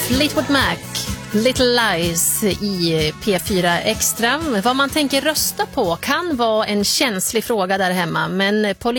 Fleetwood Mac, Little Lies i P4 Extra. Vad man tänker rösta på kan vara en känslig fråga där hemma, men